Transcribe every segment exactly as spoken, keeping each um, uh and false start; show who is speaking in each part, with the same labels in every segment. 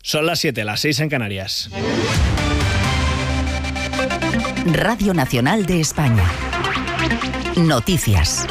Speaker 1: Son las siete, las seis en Canarias.
Speaker 2: Radio Nacional de España. Noticias.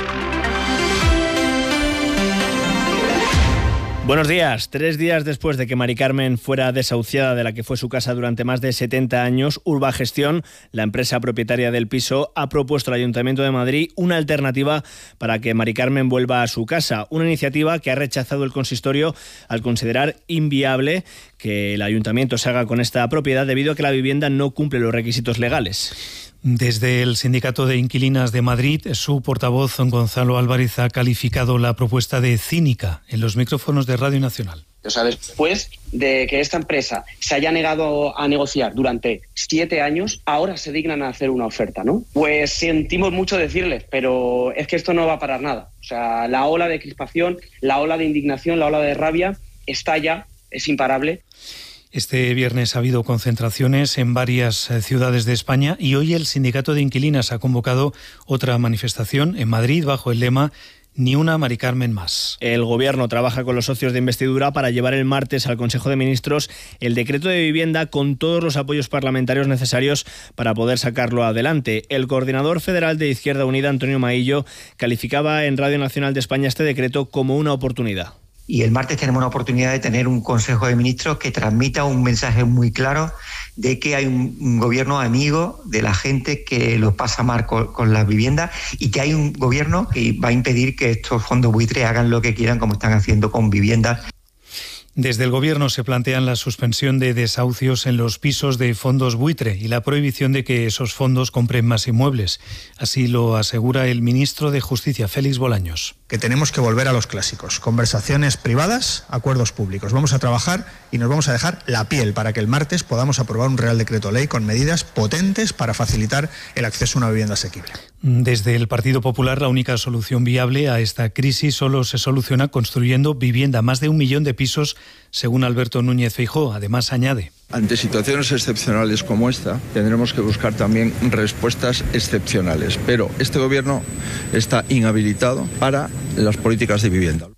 Speaker 1: Buenos días. Tres días después de que Mari Carmen fuera desahuciada de la que fue su casa durante más de setenta años, Urbagestión, la empresa propietaria del piso, ha propuesto al Ayuntamiento de Madrid una alternativa para que Mari Carmen vuelva a su casa. Una iniciativa que ha rechazado el consistorio al considerar inviable que el Ayuntamiento se haga con esta propiedad debido a que la vivienda no cumple los requisitos legales.
Speaker 3: Desde el Sindicato de Inquilinas de Madrid, su portavoz Gonzalo Álvarez ha calificado la propuesta de cínica en los micrófonos de Radio Nacional.
Speaker 4: O sea, después de que esta empresa se haya negado a negociar durante siete años, ahora se dignan a hacer una oferta, ¿no? Pues sentimos mucho decirles, pero es que esto no va a parar nada. O sea, la ola de crispación, la ola de indignación, la ola de rabia está ya, es imparable.
Speaker 3: Este viernes ha habido concentraciones en varias ciudades de España y hoy el Sindicato de Inquilinas ha convocado otra manifestación en Madrid bajo el lema Ni una Mari Carmen más.
Speaker 1: El Gobierno trabaja con los socios de investidura para llevar el martes al Consejo de Ministros el decreto de vivienda con todos los apoyos parlamentarios necesarios para poder sacarlo adelante. El coordinador federal de Izquierda Unida, Antonio Maillo, calificaba en Radio Nacional de España este decreto como una oportunidad.
Speaker 5: Y el martes tenemos una oportunidad de tener un Consejo de Ministros que transmita un mensaje muy claro de que hay un, un gobierno amigo de la gente que lo pasa mal con, con las viviendas y que hay un gobierno que va a impedir que estos fondos buitres hagan lo que quieran como están haciendo con viviendas.
Speaker 3: Desde el Gobierno se plantean la suspensión de desahucios en los pisos de fondos buitre y la prohibición de que esos fondos compren más inmuebles. Así lo asegura el ministro de Justicia, Félix Bolaños.
Speaker 6: Que tenemos que volver a los clásicos. Conversaciones privadas, acuerdos públicos. Vamos a trabajar y nos vamos a dejar la piel para que el martes podamos aprobar un Real Decreto Ley con medidas potentes para facilitar el acceso a una vivienda asequible.
Speaker 3: Desde el Partido Popular, la única solución viable a esta crisis solo se soluciona construyendo vivienda, más de un millón de pisos, según Alberto Núñez Feijóo. Además, añade:
Speaker 7: ante situaciones excepcionales como esta, tendremos que buscar también respuestas excepcionales. Pero este Gobierno está inhabilitado para las políticas de vivienda.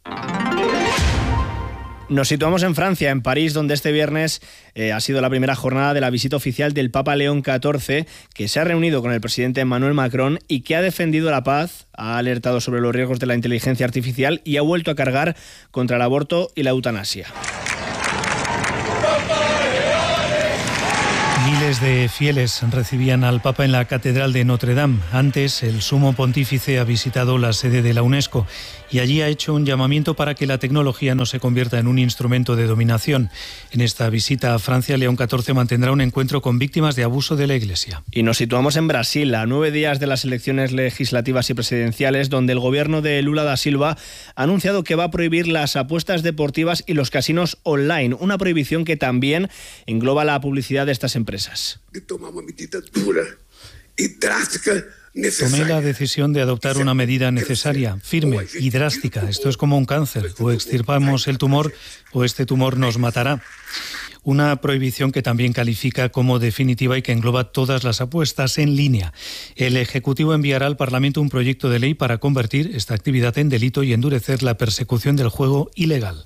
Speaker 1: Nos situamos en Francia, en París, donde este viernes eh, ha sido la primera jornada de la visita oficial del Papa León catorce, que se ha reunido con el presidente Emmanuel Macron y que ha defendido la paz, ha alertado sobre los riesgos de la inteligencia artificial y ha vuelto a cargar contra el aborto y la eutanasia.
Speaker 3: Miles de fieles recibían al Papa en la Catedral de Notre Dame. Antes, el Sumo Pontífice ha visitado la sede de la UNESCO y allí ha hecho un llamamiento para que la tecnología no se convierta en un instrumento de dominación. En esta visita a Francia, León catorce mantendrá un encuentro con víctimas de abuso de la Iglesia.
Speaker 1: Y nos situamos en Brasil, a nueve días de las elecciones legislativas y presidenciales, donde el gobierno de Lula da Silva ha anunciado que va a prohibir las apuestas deportivas y los casinos online, una prohibición que también engloba la publicidad de estas empresas.
Speaker 8: De tomar una medida dura y drástica.
Speaker 3: Tomé la decisión de adoptar una medida necesaria, firme y drástica. Esto es como un cáncer. O extirpamos el tumor o este tumor nos matará. Una prohibición que también califica como definitiva y que engloba todas las apuestas en línea. El Ejecutivo enviará al Parlamento un proyecto de ley para convertir esta actividad en delito y endurecer la persecución del juego ilegal.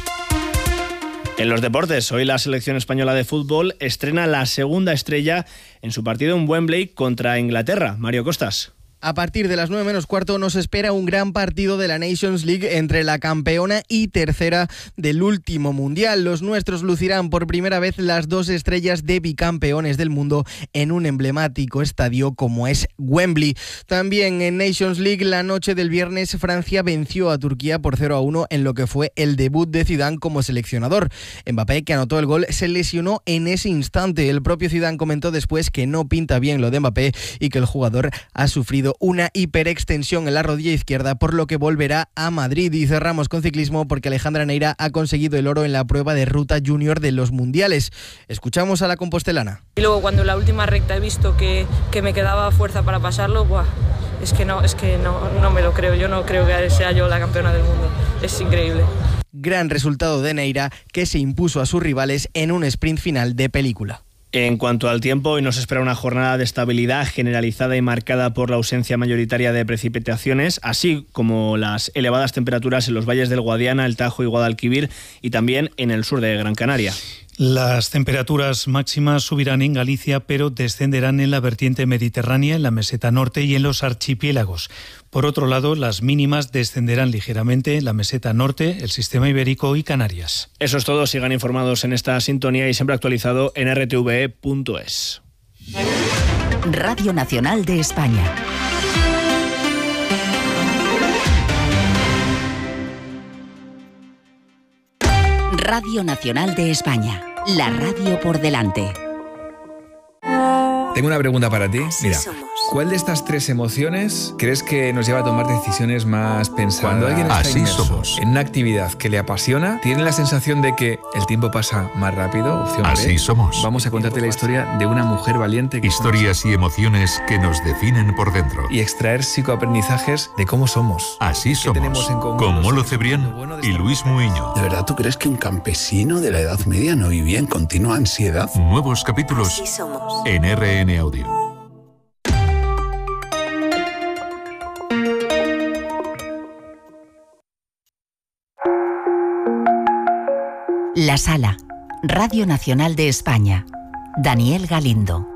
Speaker 1: En los deportes, hoy la selección española de fútbol estrena la segunda estrella en su partido en Wembley contra Inglaterra. Mario Costas.
Speaker 9: A partir de las nueve menos cuarto nos espera un gran partido de la Nations League entre la campeona y tercera del último mundial. Los nuestros lucirán por primera vez las dos estrellas de bicampeones del mundo en un emblemático estadio como es Wembley. También en Nations League, la noche del viernes, Francia venció a Turquía por cero a uno en lo que fue el debut de Zidane como seleccionador. Mbappé, que anotó el gol, se lesionó en ese instante. El propio Zidane comentó después que no pinta bien lo de Mbappé y que el jugador ha sufrido una hiperextensión en la rodilla izquierda, por lo que volverá a Madrid. Y cerramos con ciclismo porque Alejandra Neira ha conseguido el oro en la prueba de ruta junior de los mundiales. Escuchamos a la compostelana.
Speaker 10: Y luego cuando en la última recta he visto que, que me quedaba fuerza para pasarlo, ¡buah! es que, no, es que no, no me lo creo. Yo no creo que sea yo la campeona del mundo. Es increíble.
Speaker 9: Gran resultado de Neira, que se impuso a sus rivales en un sprint final de película.
Speaker 1: En cuanto al tiempo, hoy nos espera una jornada de estabilidad generalizada y marcada por la ausencia mayoritaria de precipitaciones, así como las elevadas temperaturas en los valles del Guadiana, el Tajo y Guadalquivir y también en el sur de Gran Canaria.
Speaker 3: Las temperaturas máximas subirán en Galicia, pero descenderán en la vertiente mediterránea, en la meseta norte y en los archipiélagos. Por otro lado, las mínimas descenderán ligeramente en la meseta norte, el sistema ibérico y Canarias.
Speaker 1: Eso es todo. Sigan informados en esta sintonía y siempre actualizado en r t v e punto es.
Speaker 2: Radio Nacional de España. Radio Nacional de España, la radio por delante.
Speaker 11: Tengo una pregunta para ti. Mira, ¿cuál de estas tres emociones crees que nos lleva a tomar decisiones más pensadas? Cuando alguien está
Speaker 12: Así
Speaker 11: inmerso
Speaker 12: somos.
Speaker 11: en una actividad que le apasiona, ¿tiene la sensación de que el tiempo pasa más rápido? Opción B.
Speaker 12: Así somos.
Speaker 11: Vamos a contarte la historia de una mujer valiente que
Speaker 12: Historias y emociones que nos definen por dentro.
Speaker 11: y extraer psicoaprendizajes de cómo somos.
Speaker 12: Así
Speaker 11: ¿Qué
Speaker 12: somos.
Speaker 11: tenemos en común
Speaker 12: Con
Speaker 11: los
Speaker 12: Molo
Speaker 11: seres
Speaker 12: Cebrián
Speaker 11: humanos? Lo bueno de
Speaker 12: y
Speaker 11: esta
Speaker 12: Luis
Speaker 11: mujer.
Speaker 12: Muiño.
Speaker 13: ¿De verdad tú crees que un campesino de la Edad Media no vivía en continua ansiedad?
Speaker 12: Nuevos capítulos en R N Audio.
Speaker 2: La Sala, Radio Nacional de España. Daniel Galindo.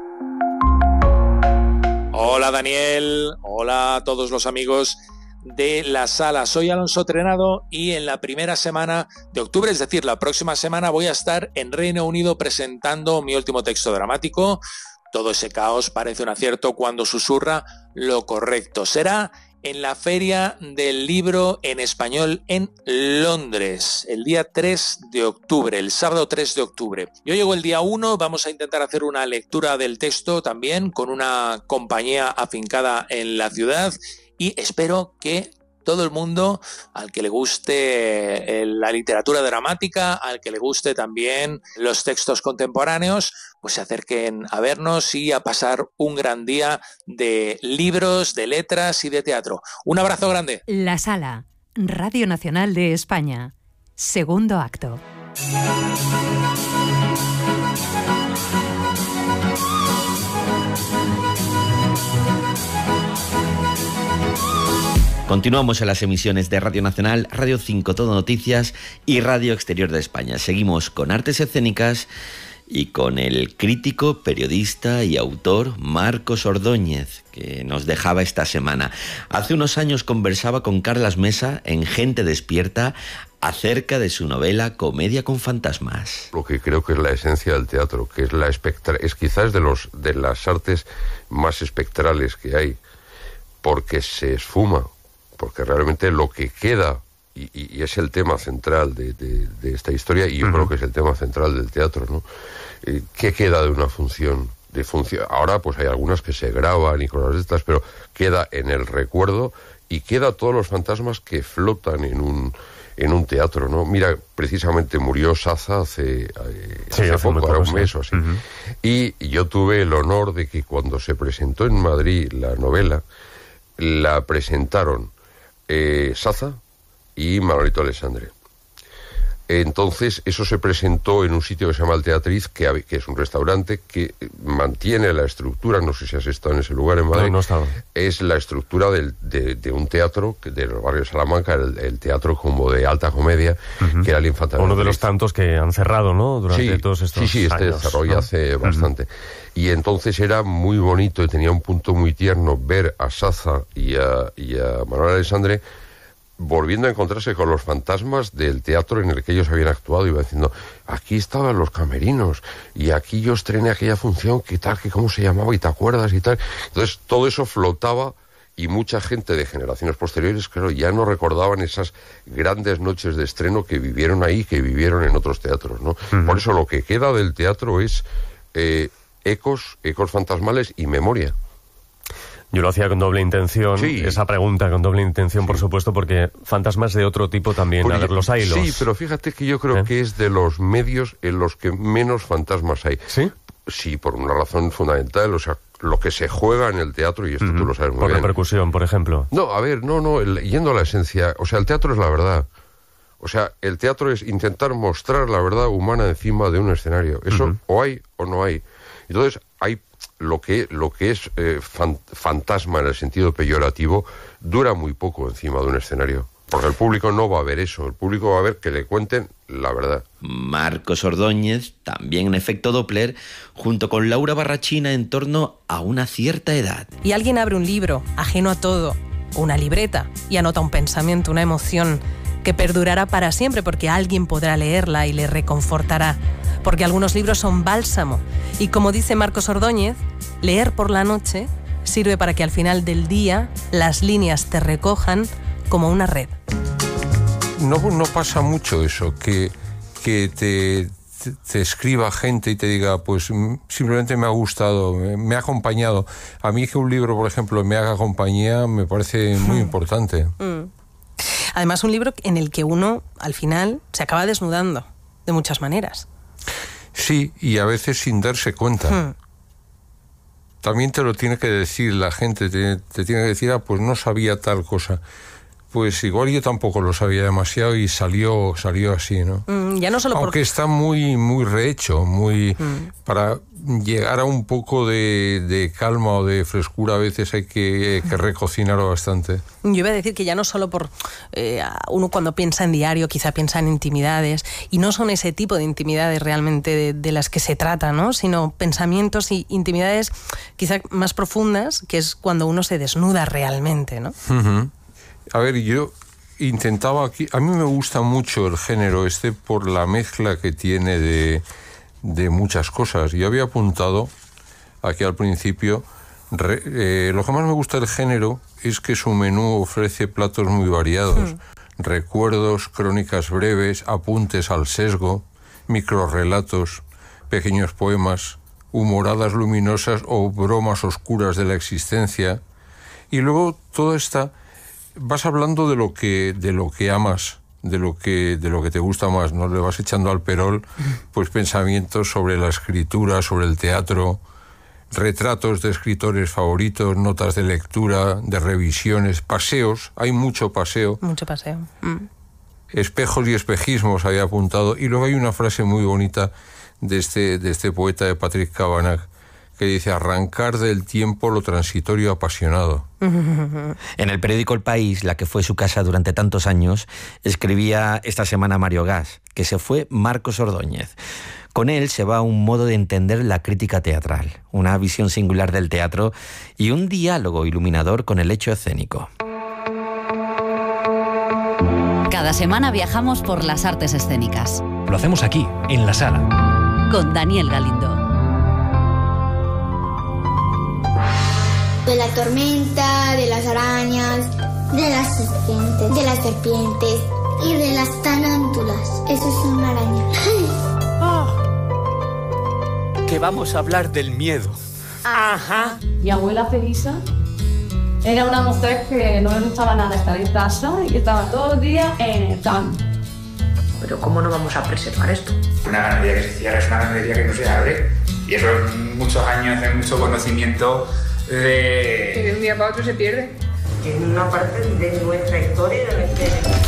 Speaker 14: Hola Daniel, hola a todos los amigos de La Sala. Soy Alonso Trenado y en la primera semana de octubre, es decir, la próxima semana, voy a estar en Reino Unido presentando mi último texto dramático. Todo ese caos parece un acierto cuando susurra lo correcto. Será en la Feria del Libro en Español en Londres, el día tres de octubre, el sábado tres de octubre. Yo llego el día uno, vamos a intentar hacer una lectura del texto también con una compañía afincada en la ciudad y espero que todo el mundo, al que le guste la literatura dramática, al que le guste también los textos contemporáneos, pues se acerquen a vernos y a pasar un gran día de libros, de letras y de teatro. Un abrazo grande.
Speaker 15: La Sala, Radio Nacional de España. Segundo acto.
Speaker 16: Continuamos en las emisiones de Radio Nacional, Radio cinco Todo Noticias y Radio Exterior de España. Seguimos con artes escénicas y con el crítico, periodista y autor Marcos Ordóñez, que nos dejaba esta semana. Hace unos años conversaba con Carlas Mesa en Gente Despierta acerca de su novela Comedia con fantasmas.
Speaker 17: Lo que creo que es la esencia del teatro, que es la espectra, es quizás de los de las artes más espectrales que hay, porque se esfuma, porque realmente lo que queda, y, y, y es el tema central de, de, de esta historia, y yo uh-huh. creo que es el tema central del teatro, ¿no? Eh, ¿Qué queda de una función? De función? Ahora pues hay algunas que se graban y cosas de estas, pero queda en el recuerdo y queda todos los fantasmas que flotan en un en un teatro, ¿no? Mira, precisamente murió Saza hace, eh,
Speaker 18: sí,
Speaker 17: hace
Speaker 18: hace
Speaker 17: poco, ahora un mes
Speaker 18: sí.
Speaker 17: o así.
Speaker 18: Uh-huh.
Speaker 17: Y yo tuve el honor de que cuando se presentó en Madrid la novela, la presentaron eh, Saza y Manolito Alessandre. Entonces, eso se presentó en un sitio que se llama El Teatriz, que, que es un restaurante que mantiene la estructura, no sé si has estado en ese lugar en Madrid,
Speaker 18: no, no estaba.
Speaker 17: Es la estructura del, de, de un teatro de los barrios de Salamanca, el, el teatro como de alta comedia, uh-huh. que era el Infanta.
Speaker 18: Uno de los tantos que han cerrado, ¿no?, durante
Speaker 17: sí,
Speaker 18: todos estos años.
Speaker 17: Sí, sí, este
Speaker 18: años,
Speaker 17: cerró ya
Speaker 18: ¿no?
Speaker 17: hace bastante. Uh-huh. Y entonces era muy bonito y tenía un punto muy tierno ver a Saza y a, y a Manuel Alessandre volviendo a encontrarse con los fantasmas del teatro en el que ellos habían actuado, y iba diciendo, aquí estaban los camerinos, y aquí yo estrené aquella función, que tal, que cómo se llamaba, y te acuerdas, y tal. Entonces todo eso flotaba, y mucha gente de generaciones posteriores, claro, ya no recordaban esas grandes noches de estreno que vivieron ahí, que vivieron en otros teatros, ¿no? Uh-huh. Por eso lo que queda del teatro es eh, ecos, ecos fantasmales y memoria.
Speaker 18: Yo lo hacía con doble intención,
Speaker 17: sí.
Speaker 18: esa pregunta con doble intención, sí. por supuesto, porque fantasmas de otro tipo también, porque, a ver, los hay los...
Speaker 17: Sí, pero fíjate que yo creo ¿Eh? que es de los medios en los que menos fantasmas hay.
Speaker 18: ¿Sí?
Speaker 17: Sí, por una razón fundamental, o sea, lo que se juega en el teatro, y esto uh-huh. tú lo sabes muy
Speaker 18: por
Speaker 17: bien.
Speaker 18: Por repercusión, por ejemplo.
Speaker 17: No, a ver, no, no, el, yendo a la esencia, o sea, el teatro es la verdad. O sea, el teatro es intentar mostrar la verdad humana encima de un escenario. Eso uh-huh. o hay o no hay. Entonces, hay lo que lo que es eh, fan, fantasma en el sentido peyorativo dura muy poco encima de un escenario. Porque el público no va a ver eso, el público va a ver que le cuenten la verdad.
Speaker 16: Marcos Ordóñez, también en efecto Doppler, junto con Laura Barrachina en torno a una cierta edad.
Speaker 19: Y alguien abre un libro, ajeno a todo, o una libreta, y anota un pensamiento, una emoción que perdurará para siempre porque alguien podrá leerla y le reconfortará. Porque algunos libros son bálsamo. Y como dice Marcos Ordóñez, leer por la noche sirve para que al final del día las líneas te recojan como una red.
Speaker 17: No, no pasa mucho eso, que, que te, te, te escriba gente y te diga, pues simplemente me ha gustado, me, me ha acompañado. A mí que un libro, por ejemplo, me haga compañía, me parece muy mm. importante.
Speaker 19: Mm. Además, un libro en el que uno, al final, se acaba desnudando de muchas maneras.
Speaker 17: Sí, y a veces sin darse cuenta. Mm. También te lo tiene que decir la gente, te, te tiene que decir, ah, pues no sabía tal cosa. Pues igual yo tampoco lo sabía demasiado y salió salió así, ¿no?
Speaker 19: Mm, ya no solo
Speaker 17: Aunque
Speaker 19: porque...
Speaker 17: está muy muy rehecho, muy
Speaker 19: mm.
Speaker 17: para llegar a un poco de, de calma o de frescura a veces hay que, que recocinarlo bastante.
Speaker 19: Yo iba a decir que ya no solo por... Eh, uno cuando piensa en diario quizá piensa en intimidades, y no son ese tipo de intimidades realmente de, de las que se trata, ¿no? Sino pensamientos y intimidades quizá más profundas, que es cuando uno se desnuda realmente, ¿no?
Speaker 17: Uh-huh. A ver, yo intentaba aquí... A mí me gusta mucho el género este por la mezcla que tiene de, de muchas cosas. Yo había apuntado aquí al principio... Re, eh, lo que más me gusta del género es que su menú ofrece platos muy variados. Mm. Recuerdos, crónicas breves, apuntes al sesgo, microrrelatos, pequeños poemas, humoradas luminosas o bromas oscuras de la existencia. Y luego toda esta... Vas hablando de lo que de lo que amas, de lo que de lo que te gusta más, ¿no? Le vas echando al perol pues pensamientos sobre la escritura, sobre el teatro, retratos de escritores favoritos, notas de lectura, de revisiones, paseos, hay mucho paseo.
Speaker 19: Mucho paseo. Mm.
Speaker 17: Espejos y espejismos había apuntado, y luego hay una frase muy bonita de este de este poeta de Patrick Kavanagh que dice: arrancar del tiempo lo transitorio apasionado.
Speaker 16: En el periódico El País, la que fue su casa durante tantos años, escribía esta semana Mario Gas, que se fue Marcos Ordóñez. Con él se va un modo de entender la crítica teatral, una visión singular del teatro y un diálogo iluminador con el hecho escénico.
Speaker 2: Cada semana viajamos por las artes escénicas.
Speaker 18: Lo hacemos aquí, en La Sala.
Speaker 2: Con Daniel Galindo.
Speaker 20: De la tormenta, de las arañas, de las serpientes, de las serpientes y de las tarántulas. Eso es una araña.
Speaker 21: Ah, que vamos a hablar del miedo.
Speaker 22: Ajá. Mi abuela Felisa era una mujer que no le gustaba nada estar en casa y que estaba todo el día en el campo.
Speaker 23: Pero ¿cómo no vamos a preservar esto?
Speaker 24: Una ganadería que se cierra es una ganadería que no se abre. Y eso es muchos años de mucho conocimiento. De...
Speaker 23: Que de un día para otro se pierde. Que es una parte de nuestra historia y de nuestra...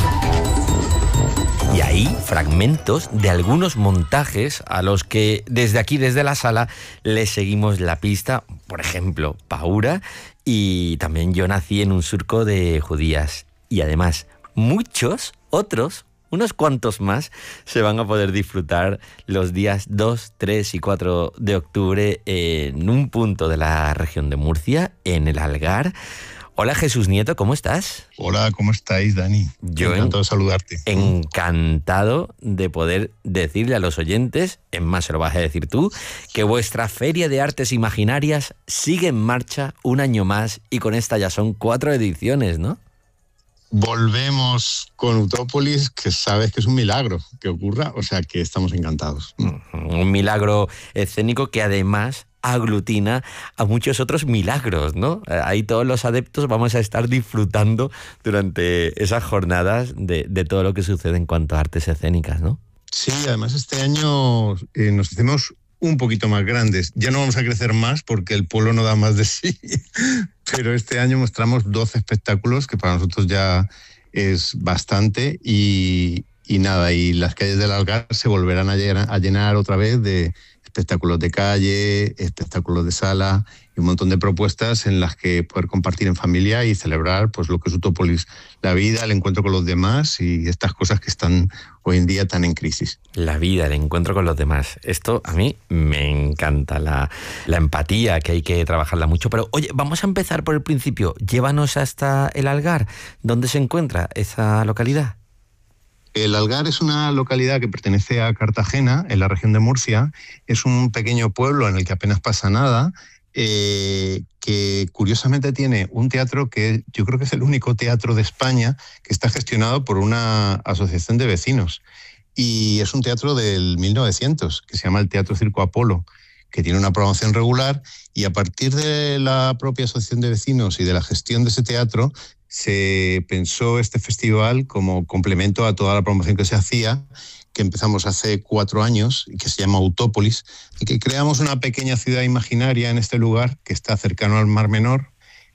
Speaker 16: Y ahí fragmentos de algunos montajes a los que desde aquí, desde la sala, les seguimos la pista. Por ejemplo, Paura, y también Yo nací en un surco de judías. Y además, muchos otros, unos cuantos más, se van a poder disfrutar los días dos, tres y cuatro de octubre en un punto de la región de Murcia, en el Algar. Hola Jesús Nieto, ¿cómo estás?
Speaker 25: Hola, ¿cómo estáis, Dani?
Speaker 16: Yo
Speaker 25: encantado de saludarte.
Speaker 16: Encantado de poder decirle a los oyentes, en más se lo vas a decir tú, que vuestra Feria de Artes Imaginarias sigue en marcha un año más y con esta ya son cuatro ediciones, ¿no?
Speaker 25: Volvemos con Utrópolis, que sabes que es un milagro que ocurra, o sea que estamos encantados.
Speaker 16: Un milagro escénico que además aglutina a muchos otros milagros, ¿no? Ahí todos los adeptos vamos a estar disfrutando durante esas jornadas de, de todo lo que sucede en cuanto a artes escénicas, ¿no?
Speaker 25: Sí, además este año eh, nos hacemos un poquito más grandes. Ya no vamos a crecer más porque el pueblo no da más de sí, pero este año mostramos doce espectáculos, que para nosotros ya es bastante, y, y nada, y las calles del Algar se volverán a llenar, a llenar otra vez de espectáculos de calle, espectáculos de sala y un montón de propuestas en las que poder compartir en familia y celebrar pues lo que es Utópolis, la vida, el encuentro con los demás y estas cosas que están hoy en día tan en crisis.
Speaker 16: La vida, el encuentro con los demás. Esto a mí me encanta, la, la empatía, que hay que trabajarla mucho. Pero oye, vamos a empezar por el principio. Llévanos hasta el Algar. ¿Dónde se encuentra esa localidad?
Speaker 25: El Algar es una localidad que pertenece a Cartagena, en la región de Murcia. Es un pequeño pueblo en el que apenas pasa nada, eh, que curiosamente tiene un teatro que yo creo que es el único teatro de España que está gestionado por una asociación de vecinos. Y es un teatro del mil novecientos, que se llama el Teatro Circo Apolo, que tiene una programación regular, y a partir de la propia asociación de vecinos y de la gestión de ese teatro se pensó este festival como complemento a toda la promoción que se hacía, que empezamos hace cuatro años y que se llama Utópolis, y que creamos una pequeña ciudad imaginaria en este lugar que está cercano al Mar Menor,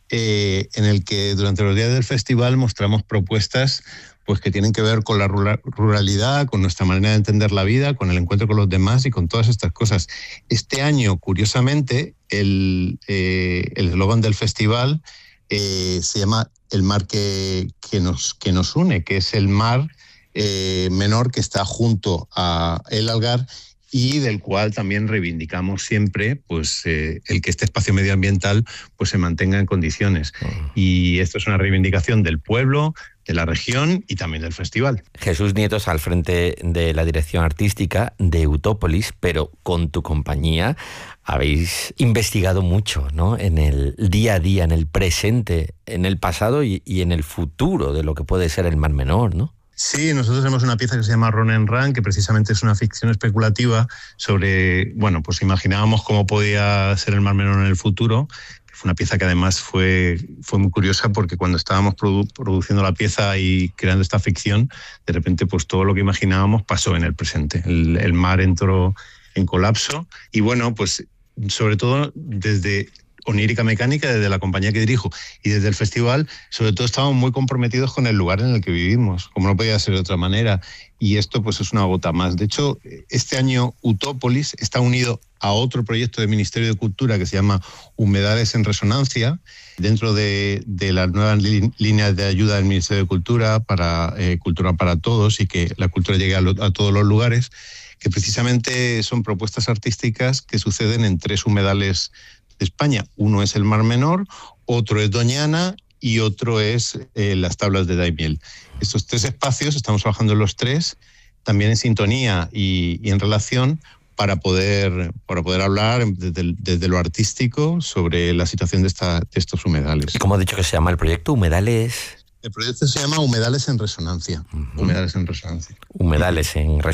Speaker 25: eh, en el que durante los días del festival mostramos propuestas pues que tienen que ver con la ruralidad, con nuestra manera de entender la vida, con el encuentro con los demás y con todas estas cosas. Este año, curiosamente, el eh, el eslogan del festival eh, se llama El mar que, que, nos, que nos une, que es el mar eh, menor que está junto a el Algar y del cual también reivindicamos siempre pues, eh, el que este espacio medioambiental pues, se mantenga en condiciones. Uh-huh. Y esto es una reivindicación del pueblo, de la región y también del festival.
Speaker 16: Jesús Nietos al frente de la dirección artística de Utópolis, pero con tu compañía habéis investigado mucho, ¿no? En el día a día, en el presente, en el pasado y, y en el futuro de lo que puede ser el Mar Menor, ¿no?
Speaker 25: Sí, nosotros tenemos una pieza que se llama Ron and Run, que precisamente es una ficción especulativa sobre, bueno, pues imaginábamos cómo podía ser el Mar Menor en el futuro. Fue una pieza que además fue, fue muy curiosa porque cuando estábamos produ- produciendo la pieza y creando esta ficción, de repente pues todo lo que imaginábamos pasó en el presente. El, el mar entró en colapso y bueno, pues sobre todo desde Onírica Mecánica, desde la compañía que dirijo y desde el festival, sobre todo estamos muy comprometidos con el lugar en el que vivimos, como no podía ser de otra manera. Y esto pues es una gota más. De hecho, este año Utópolis está unido a otro proyecto del Ministerio de Cultura que se llama Humedales en Resonancia, dentro de, de las nuevas li- líneas de ayuda del Ministerio de Cultura para eh, Cultura para Todos y que la cultura llegue a, lo, a todos los lugares, que precisamente son propuestas artísticas que suceden en tres humedales de España. Uno es el Mar Menor, otro es Doñana y otro es eh, las Tablas de Daimiel. Estos tres espacios, estamos trabajando en los tres, también en sintonía y, y en relación para poder, para poder hablar desde, desde lo artístico sobre la situación de, esta, de estos humedales.
Speaker 16: ¿Y cómo ha dicho que se llama el proyecto? ¿Humedales?
Speaker 25: El proyecto se llama Humedales en Resonancia. Uh-huh. Humedales en Resonancia.
Speaker 16: Humedales en Resonancia.